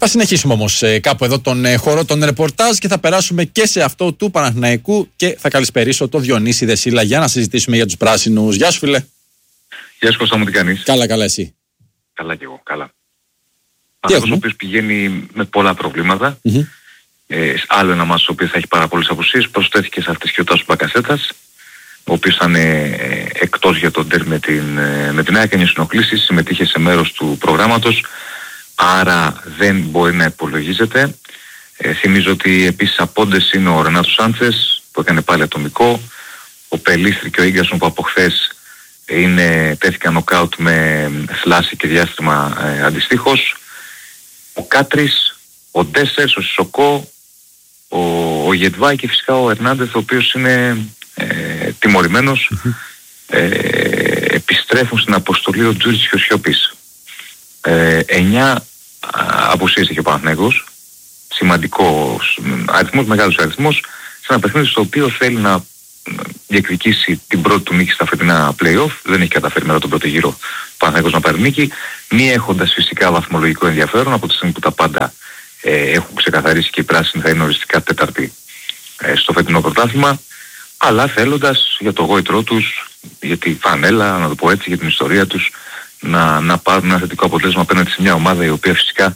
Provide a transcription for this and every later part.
Θα συνεχίσουμε όμως κάπου εδώ τον χώρο των ρεπορτάζ και θα περάσουμε και σε αυτό του Παναθηναϊκού και θα καλησπερίσω το Διονύση Δεσίλα για να συζητήσουμε για τους πράσινους. Γεια σου, φίλε. Γεια σου, Κώστα μου, τι κάνεις? Καλά, καλά, εσύ? Καλά κι εγώ, καλά. Παναθηναϊκός ο οποίος πηγαίνει με πολλά προβλήματα. Άλλο ένα μάτς ο οποίος θα έχει πάρα πολλές απουσίες. Προσθέθηκε σε αυτές και ο Τάσος Μπακασέτας, ο οποίος ήταν εκτός για τον τέρ με την ΑΕΚ, έκανε συνοχλήσεις, συμμετείχε σε μέρος του προγράμματος, άρα δεν μπορεί να υπολογίζεται. Θυμίζω ότι επίσης απόντες είναι ο Ρενάτο Σάντσες που έκανε πάλι ατομικό, ο Πελίστρη και ο Ίγκασον που από χθες τέθηκαν νοκάουτ με θλάση και διάστημα αντιστοίχως, ο Κάτρις, ο Ντέσσερς, ο Σισοκό, ο Γετβάη και φυσικά ο Ερνάντεθ, ο οποίος είναι τιμωρημένος. Επιστρέφουν στην αποστολή ο Τζούριτς και ο Σιώπης. 9 απουσίες έχει ο Παναθηναϊκός, σημαντικός αριθμός, μεγάλος αριθμός, σε ένα παιχνίδι στο οποίο θέλει να διεκδικήσει την πρώτη του νίκη στα φετινά play-off. Δεν έχει καταφέρει μετά τον πρώτο γύρο ο Παναθηναϊκός να πάρει νίκη, μη έχοντας φυσικά βαθμολογικό ενδιαφέρον από τη στιγμή που τα πάντα έχουν ξεκαθαρίσει και οι πράσινοι θα είναι οριστικά τέταρτη στο φετινό πρωτάθλημα, αλλά θέλοντας για το γόητρό τους, για τη φανέλα, να το πω έτσι, για την ιστορία τους, να πάρουν ένα θετικό αποτέλεσμα απέναντι σε μια ομάδα η οποία φυσικά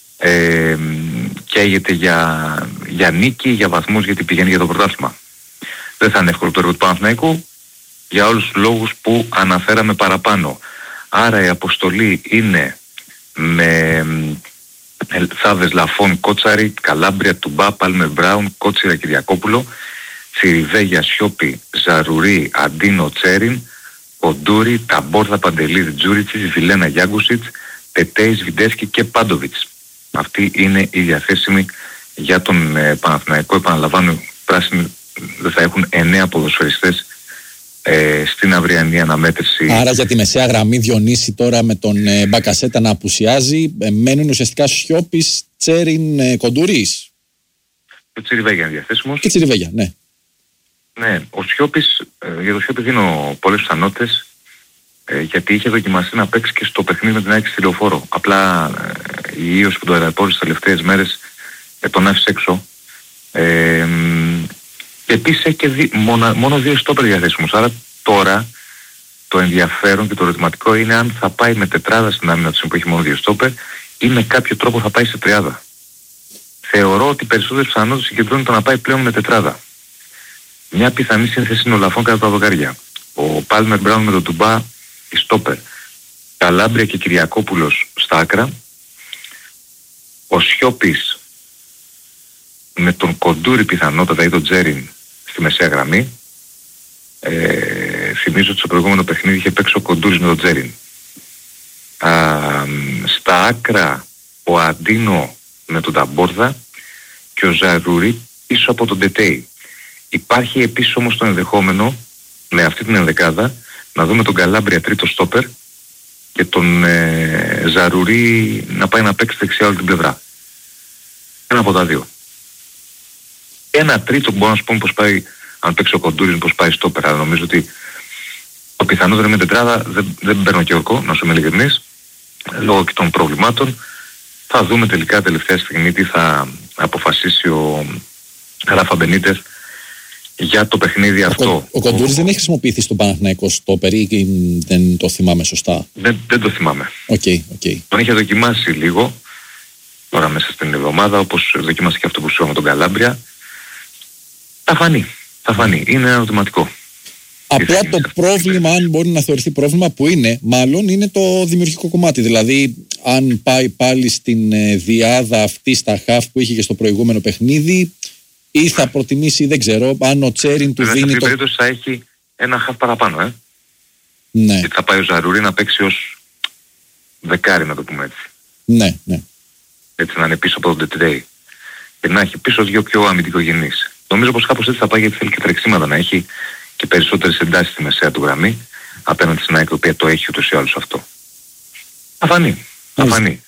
καίγεται για νίκη, για βαθμούς, γιατί πηγαίνει για το πρωτάθλημα. Δεν θα είναι εύκολο το έργο του Παναθηναϊκού για όλους τους λόγους που αναφέραμε παραπάνω. Άρα η αποστολή είναι με Θάβες, Λαφών, Κότσαρη, Καλάμπρια, Τουμπά, Πάλμερ Μπράουν, Κότσιρα, Κυριακόπουλο, Τσιριβέγια, Σιώπη, Ζαρουρί, Αντίνο, Τσέριν, Κοντούρι, Ταμπόρθα, Παντελίδη, Τζούριτσις, Βιλένα, Γιάγκουσιτς, Τετέης, Βιντέσκι και Πάντοβιτς. Αυτοί είναι οι διαθέσιμοι για τον Παναθηναϊκό. Επαναλαμβάνω, πράσινοι δεν θα έχουν 9 ποδοσφαιριστές στην αυριανή αναμέτρηση. Άρα για τη μεσαία γραμμή, Διονύση, τώρα με τον Μπακασέτα να απουσιάζει, μένουν ουσιαστικά Σιώπης, Τσέριν, Κοντούρης. Και ο Τσιριβέγια είναι διαθέσιμος. Και Τσιριβέγια, ναι. Ναι, ο Σιώπης, για τον Σιώπη δίνω πολλές πιθανότητες, γιατί είχε δοκιμαστεί να παίξει και στο παιχνίδι με την ΑΕΚ στη Λεωφόρο. Απλά η ίωση που το αεραπόρησε τις τελευταίες μέρες τον άφησε έξω. Και επίσης έχει και μόνο 2 στόπερ διαθέσιμους. Άρα τώρα το ενδιαφέρον και το ερωτηματικό είναι αν θα πάει με τετράδα στην άμυνα του που έχει μόνο 2 στόπερ ή με κάποιο τρόπο θα πάει σε τριάδα. Θεωρώ ότι περισσότερες πιθανότητες συγκεντρώνουν το να πάει πλέον με τετράδα. Μια πιθανή σύνθεση είναι ο Λαφών κατά τα δοκάρια. Ο Πάλμερ Μπράουν με τον Τουμπά, η στόπερ. Καλάμπρια και Κυριακόπουλος στα άκρα. Ο Σιώπης με τον Κοντούρι πιθανότατα ή τον Τζέριν στη μεσαία γραμμή. Θυμίζω ότι στο προηγούμενο παιχνίδι είχε παίξει ο Κοντούρις με τον Τζέριν. Στα άκρα ο Αντίνο με τον Ταμπόρδα και ο Ζαρουρί πίσω από τον Τετέη. Υπάρχει επίσης όμως το ενδεχόμενο με αυτή την ενδεκάδα να δούμε τον Καλάμπρια τρίτο στόπερ και τον Ζαρουρί να πάει να παίξει δεξιά όλη την πλευρά. Ένα από τα δύο. Ένα τρίτο που μπορώ να σου πω πως πάει, αν παίξει ο Κοντούρης, πως πάει στόπερ, αλλά νομίζω ότι το πιθανότερο με τετράδα δεν παίρνω και ορκό, να σου είμαι ειλικρινής, λόγω και των προβλημάτων. Θα δούμε τελικά τελευταία στιγμή τι θα αποφασίσει ο Ράφα Μπενίτες για το παιχνίδι αυτό. Ο Κοντούρης δεν έχει χρησιμοποιηθεί στον Παναθηναϊκό στόπερ ή δεν το θυμάμαι σωστά? Δεν το θυμάμαι. Okay. Τον είχε δοκιμάσει λίγο τώρα μέσα στην εβδομάδα, όπως δοκιμάσει και αυτό που σου είπα με τον Καλάμπρια. Θα φανεί. Είναι ένα ερωτηματικό. Απλά το πρόβλημα, αν μπορεί να θεωρηθεί πρόβλημα, που είναι, μάλλον είναι το δημιουργικό κομμάτι. Δηλαδή, αν πάει πάλι στην διάδα αυτή στα χαφ που είχε και στο προηγούμενο παιχνίδι, ή θα προτιμήσει, δεν ξέρω, αν ο Τσέριν του δίνει. Σε αυτή την περίπτωση θα έχει ένα χαφ παραπάνω, Ναι. Γιατί θα πάει ο Ζαρουρί να παίξει ως δεκάρι, να το πούμε έτσι. Ναι. Έτσι να είναι πίσω από τον Τετρέι. Και να έχει πίσω 2 πιο αμυντικογενείς. Νομίζω πως κάπως έτσι θα πάει, γιατί θέλει και τρεξίματα να έχει και περισσότερες εντάσεις στη μεσαία του γραμμή απέναντι στην ΑΕΚ, η οποία το έχει ούτως ή άλλως αυτό. Θα φανεί.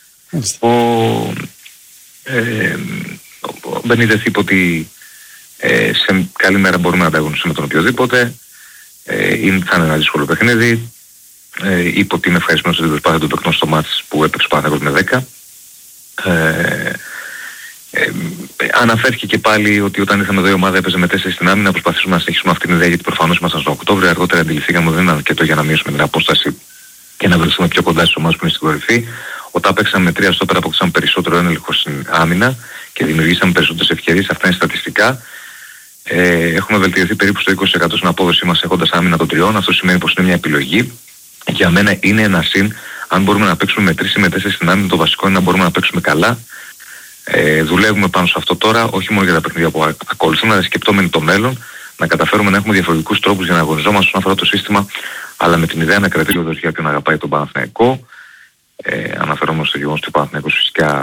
Ο Μπενίτες είπε ότι σε καλή μέρα μπορούμε να ανταγωνιστούμε με τον οποιοδήποτε. Θα είναι ένα δύσκολο παιχνίδι. Είπε ότι είναι ευχαριστημένος ότι την προσπάθεια του παιχτών στο μάτς που έπαιξε ο Παναθηναϊκός με 10. Αναφέρθηκε και πάλι ότι όταν ήρθαμε εδώ η ομάδα έπαιζε με 4 στην άμυνα, να προσπαθήσουμε να συνεχίσουμε αυτή την ιδέα, γιατί προφανώς ήμασταν στον Οκτώβριο. Αργότερα αντιληφθήκαμε ότι δεν είναι αρκετό για να μειώσουμε την απόσταση και να βρεθούμε πιο κοντά στις ομάδες που είναι στην κορυφή. Όταν παίξαμε με 3 στόπερ αποκτήσαμε περισσότερο έλεγχο στην άμυνα και δημιουργήσαμε περισσότερες ευκαιρίες. Αυτά είναι στατιστικά. Έχουμε βελτιωθεί περίπου στο 20% στην απόδοσή μας έχοντας άμυνα των 3. Αυτό σημαίνει πως είναι μια επιλογή. Για μένα είναι ένα συν. Αν μπορούμε να παίξουμε με 3 ή με 4 στην άμυνα, το βασικό είναι να μπορούμε να παίξουμε καλά. Δουλεύουμε πάνω σε αυτό τώρα, όχι μόνο για τα παιχνίδια που ακολουθούν, αλλά σκεπτόμενοι το μέλλον, να καταφέρουμε να έχουμε διαφορετικούς τρόπους για να αγωνιζόμαστε όσον αφορά το σύστημα, αλλά με την ιδέα να κρατήσει ο για ποιον αγαπάει τον Παναθηναϊκό. Αναφερόμαστε στο γεγονός ότι ο Παναθηναϊκός φυσικά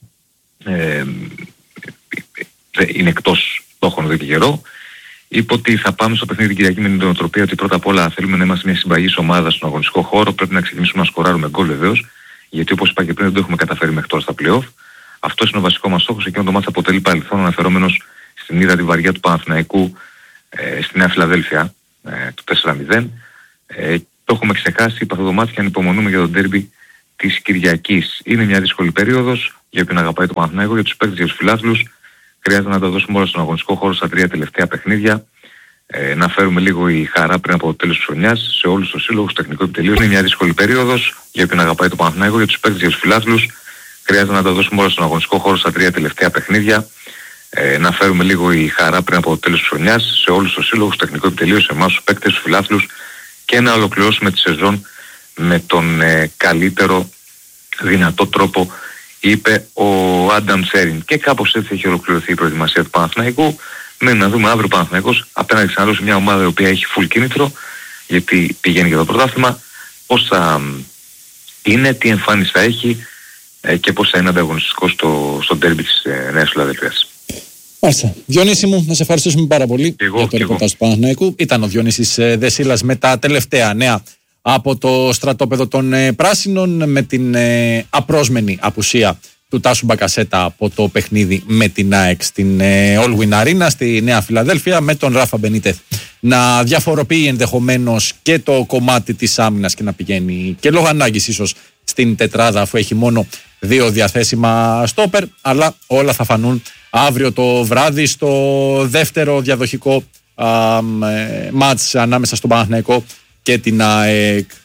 είναι εκτός στόχων εδώ και καιρό. Είπε ότι θα πάμε στο παιχνίδι την Κυριακή με την νοοτροπία ότι πρώτα απ' όλα θέλουμε να είμαστε μια συμπαγής ομάδα στον αγωνιστικό χώρο. Πρέπει να ξεκινήσουμε να σκοράρουμε γκολ βεβαίως, γιατί όπως είπα και πριν δεν το έχουμε καταφέρει μέχρι τώρα στα play-off. Αυτός είναι ο βασικός μας στόχος. Εκείνο το μάτς αποτελεί παρελθόν, αναφερόμενος στην ήττα τη βαριά του Παναθηναϊκού στη Νέα Φιλαδέλφια του 4-0. Το έχουμε ξεχάσει, είπα αυτό το μάτς και ανυπομονούμε για τον ντέρμπι της Κυριακής. Είναι μια δύσκολη περίοδος για ποιον αγαπάει το Παναθηναϊκό, για τους παίκτες, για τους φιλάθλους. Χρειάζεται να τα δώσουμε όλα στον αγωνιστικό χώρο στα 3 τελευταία παιχνίδια. Να φέρουμε λίγο η χαρά πριν από το τέλος της χρονιάς σε όλους τους σύλλογους, στο τεχνικό επιτελείο. Είναι μια δύσκολη περίοδος για ποιον αγαπάει το Παναθηναϊκό, για τους παίκτες, για τους φιλάθλους. Χρειάζεται να τα δώσουμε όλα στον αγωνιστικό χώρο στα 3 τελευταία παιχνίδια. Να φέρουμε λίγο η χαρά πριν από το τέλος της χρονιάς σε όλους τους σύλλογους, στο τεχνικό επιτελείο, σε εμάς τους παίκτες, τους φιλάθλους και να ολοκληρώσουμε τη σεζόν με τον καλύτερο δυνατό τρόπο, είπε ο Άνταμ Σέριν. Και κάπως έτσι έχει ολοκληρωθεί η προετοιμασία του Παναθηναϊκού. Μένει να δούμε αύριο ο Παναθηναϊκός απέναντι ξανά σε μια ομάδα η οποία έχει full κίνητρο, γιατί πηγαίνει για το πρωτάθλημα, πώς θα είναι, τι εμφάνιση θα έχει και πώς θα είναι ανταγωνιστικός στο ντέρμπι της Νέας Φιλαδέλφειας. Μάλιστα. Διονύση μου, να σε ευχαριστήσουμε πάρα πολύ για το ρεπορτάζ του Παναθηναϊκού. Ήταν ο Διονύσης Δεσίλας με τα τελευταία νέα από το στρατόπεδο των Πράσινων, με την απρόσμενη απουσία του Τάσου Μπακασέτα από το παιχνίδι με την ΑΕΚ στην All Win Arena στη Νέα Φιλαδέλφια, με τον Ράφα Μπενίτεθ να διαφοροποιεί ενδεχομένως και το κομμάτι της άμυνας και να πηγαίνει και λόγω ανάγκης ίσως στην τετράδα, αφού έχει μόνο 2 διαθέσιμα στόπερ. Αλλά όλα θα φανούν αύριο το βράδυ στο δεύτερο διαδοχικό μάτς ανάμεσα στον Παναθηναϊκό και την ΑΕΚ.